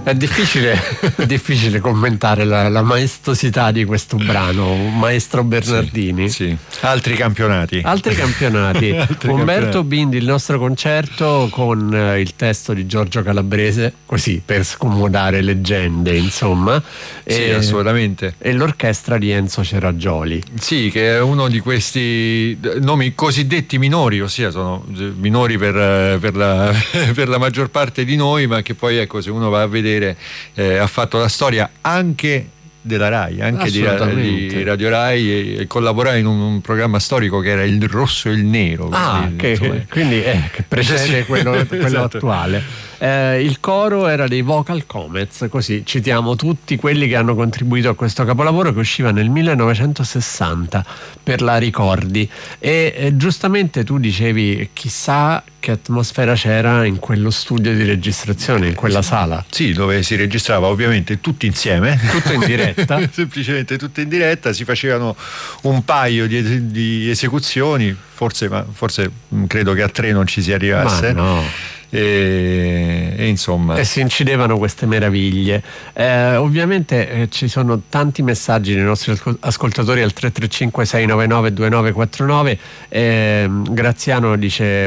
È difficile commentare la maestosità di questo brano, Maestro Bernardini. Sì. Altri campionati. Umberto Bindi, il nostro concerto con il testo di Giorgio Calabrese, così per scomodare leggende, insomma. Sì, assolutamente. E l'orchestra di Enzo Ceraggioli. Sì, che è uno di questi nomi cosiddetti minori, ossia sono minori per la maggior parte di noi, ma che poi, ecco, se uno va a vedere, ha fatto la storia anche della Rai, anche di Radio Rai, e collaborare in un programma storico che era Il Rosso e il Nero. Quindi che precede quello Esatto. attuale. Il coro era dei Vocal Comets, così citiamo tutti quelli che hanno contribuito a questo capolavoro, che usciva nel 1960 per la Ricordi. E giustamente tu dicevi, chissà che atmosfera c'era in quello studio di registrazione, in quella sala. Sì, dove si registrava ovviamente tutti insieme, tutto in diretta. Semplicemente tutto in diretta, si facevano un paio di esecuzioni, forse credo che a 3 non ci si arrivasse. Ma no. E insomma, e si incidevano queste meraviglie. Ovviamente ci sono tanti messaggi dei nostri ascoltatori al 335 699 2949. Graziano dice: